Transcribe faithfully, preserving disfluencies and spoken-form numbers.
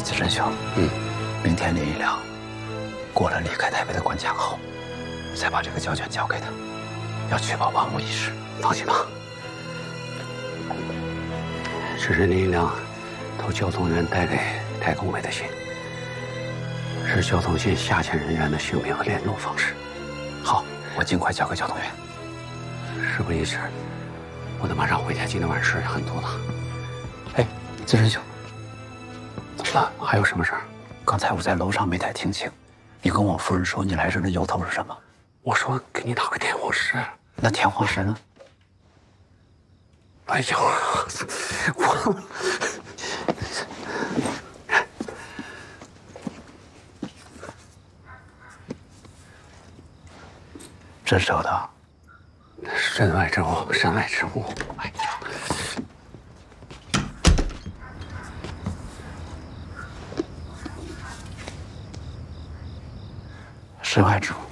子珍兄， 嗯， 明天林一良过了离开台北的关卡后，再把这个胶卷交给他，要确保万无一失。放心吧。 这是林一良托交通员带给太空委的信，是交通线下线人员的姓名和联络方式。 好，我尽快交给交通员。 事不宜迟，我得马上回家，今天晚上事很多了。 哎，子珍兄， 怎么了？还有什么事儿？ 刚才我在楼上没太听清，你跟我夫人说你来这的由头是什么？ 我说给你打个天王石。 那天王石呢？ 哎呦，我真舍得。 身外之物，身外之物。哎呀， 身外之物。